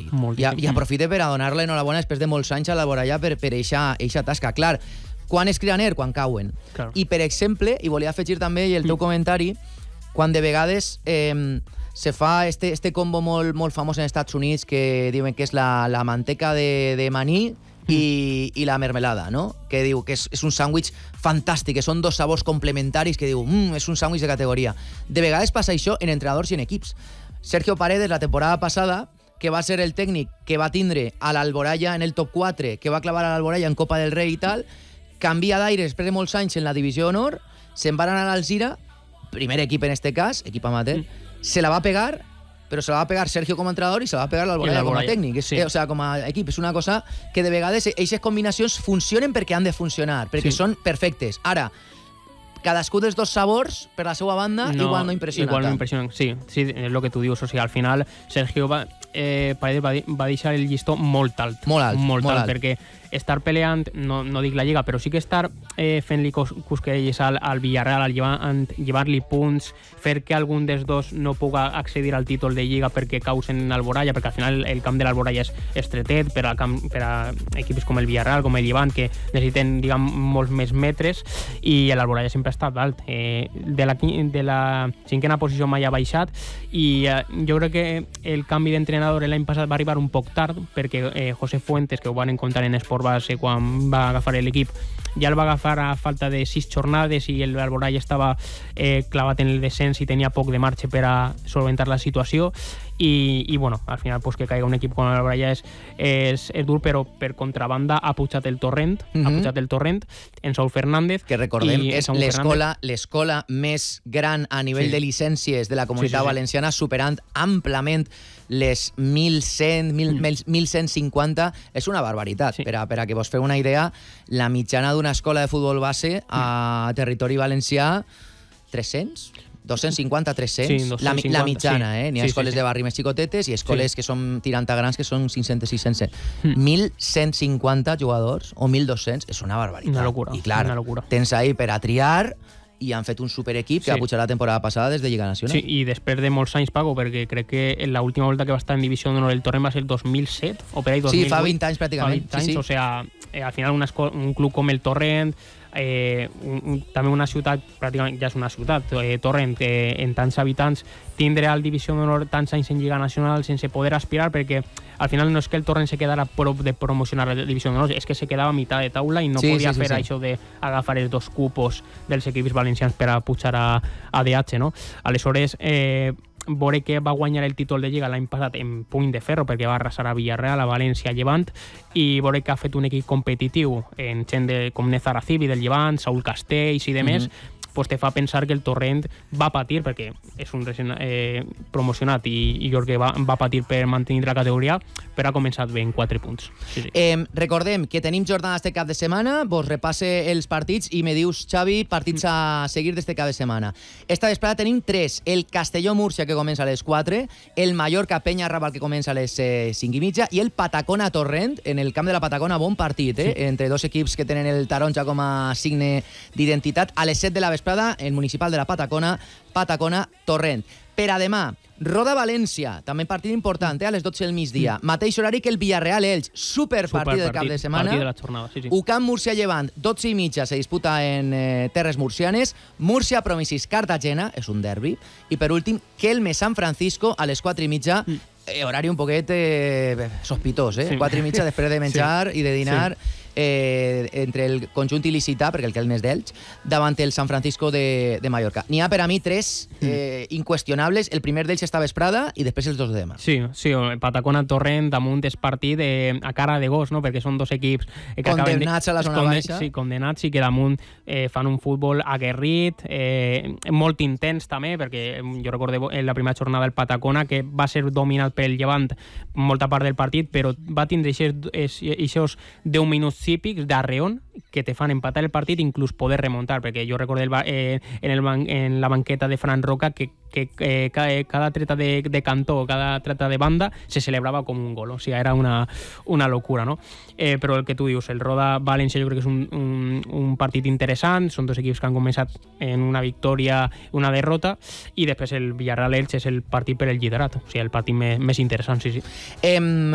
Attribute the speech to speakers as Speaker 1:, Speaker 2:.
Speaker 1: partit. I aprofite per a donar-li enhorabona després de molts anys a l'Alboraya per eixa tasca. Clar, quan és cridaner? Quan cauen.
Speaker 2: Claro.
Speaker 1: I, per exemple, i volia afegir també el teu comentari, quan de vegades se fa este combo molt famós en Estats Units que diuen que és la manteca de maní i la mermelada, no? Que diu que és un sàndwich fantàstic, que són dos sabors complementaris, que diu, és un sàndwich de categoria. De vegades passa això en entrenadors i en equips. Sergio Paredes, la temporada passada, que va ser el tècnic que va tindre a l'Alboraya en el top 4, que va clavar a l'Alboraya en Copa del Rei i tal, canvia d'aire després de molts anys en la divisió d'honor, se'n van anar a l'Alzira, primer equip en este cas, equip amateur, se la va pegar, però se la va pegar Sergio com a entrenador i se la va pegar l'Alboraya com a tècnic. O sea, com a equip. És una cosa que de vegades aquestes combinacions funcionen perquè han de funcionar, perquè són perfectes. Ara, cadascú dels dos sabors, per la seva banda, igual no impressiona.
Speaker 2: Igual no impressiona, sí, és el que tu dius. O sigui, al final, Sergio Paredes va deixar el llistó molt alt. Molt alt. Perquè estar peleant, no dic la Lliga, però sí que estar fent-li cosquelles al Villarreal, llevar-li punts, fer que algun dels dos no puga accedir al títol de Lliga perquè causen Alboraya, perquè al final el camp de l'Alboraya és estretet per a equips com el Villarreal, com el Llevant, que necessiten, diguem, molts més metres, i l'Alboraya sempre ha estat alt. De la cinquena posició mai ha baixat, i jo crec que el canvi d'entrenador l'any passat va arribar un poc tard, perquè José Fuentes, que ho van encontrar en Esport Base quan va agafar l'equip, ja el va agafar a falta de 6 jornades i l'Alboraya estava clavat en el descens i tenia poc de marge per a solventar la situació, i bueno, al final pues, que caiga un equip com l'Alboraya és dur, però per contrabanda ha pujat el Torrent, en Saúl Fernández,
Speaker 1: que recordem és l'escola més gran a nivell de llicències de la Comunitat Valenciana, superant àmpliament les 1.100, 1.150, és una barbaritat. Per a que vos feu una idea, la mitjana d'una escola de futbol base a territori valencià, 300? 250, 300, la mitjana, N'hi ha escoles de barri més xicotetes i escoles que són tirant a grans que són 500 i 600. 1.150 jugadors o 1.200 és una barbaritat.
Speaker 2: Una locura.
Speaker 1: I clar, tens ahí per a triar i han fet un superequip que va pujar la temporada passada des de Lliga Nacional.
Speaker 2: Sí, i després de molts anys, Paco, perquè crec que l'última volta que va estar en divisió d'honor el Torrent va ser el 2007, o per ahí 2008.
Speaker 1: Sí, fa 20 anys pràcticament.
Speaker 2: Fa 20 anys, o sea, al final un club com el Torrent, també una ciutat, pràcticament ja és una ciutat, Torrent, en tants habitants, tindre al divisió d'honor tants anys en Lliga Nacional sense poder aspirar, perquè al final no és que el Torrent se quedara prop de promocionar la divisió d'honor, és que se quedava a mitad de taula i no podia fer això d'agafar els dos cupos dels equips valencians per a pujar a DH, no? Aleshores, veure que va guanyar el títol de Lliga l'any passat en puny de ferro, perquè va arrasar a Villarreal, a València, a Llevant, i veure que ha fet un equip competitiu en gent com Nézar Acibi del Llevant, Saúl Castells i demés, pues te fa pensar que el Torrent va patir, perquè és un recent promocionat i jo crec que va patir per mantenir la categoria, però ha començat bé en 4 punts.
Speaker 1: Recordem que tenim jornada este cap de setmana, vos repasse els partits i me dius, Xavi, partits a seguir d'este cap de setmana. Esta vesprada tenim 3, el Castelló-Múrcia, que comença a les 4, el Mallorca-Penya-Raval, que comença a les 5:30, i el Patacona-Torrent, en el camp de la Patacona, bon partit, entre dos equips que tenen el taronja com a signe d'identitat, a les 7 de la vesprada, el municipal de la Patacona-Torrent. Per a demà, Roda-València, també partit important, a les 12 del migdia. Mateix horari que el Villarreal-Elx, superpartit del cap de setmana.
Speaker 2: Partit de la jornada, sí.
Speaker 1: UCAM-Múrcia-Llevant, 12:30, se disputa en terres murcianes. Múrcia-Promisis-Cartagena, és un derbi. I per últim, Kelme-San Francisco, a les 4:30, horari un poquet sospitós, 4:30 després de menjar i de dinar, entre el conjunt il·licità, perquè el Kelme és d'Elx, davant el San Francisco de Mallorca. N'hi ha per a mi 3 inqüestionables. El primer d'ells està vesprada i després els dos de demà.
Speaker 2: Sí, Patacona-Torrent damunt és partit a cara de gos, no? Perquè són dos equips que
Speaker 1: condemnats a la zona baixa.
Speaker 2: Sí, condemnats, i que damunt fan un futbol aguerrit, molt intens també, perquè jo recordo en la primera jornada del Patacona que va ser dominat pel Llevant molta part del partit, però va tindre aquests 10 minuts típics d'arreon que te fan empatar el partit, inclús poder remuntar, perquè jo recordo en la banqueta de Fran Roca que cada treta de cantó, cada treta de banda se celebrava com un gol, o sigui, era una locura, no? Però el que tu dius, el Roda-València jo crec que és un partit interessant, són dos equips que han començat en una victòria, una derrota, i després el Villarreal-Elx és el partit per el liderat, o sigui, el partit més interessant, sí.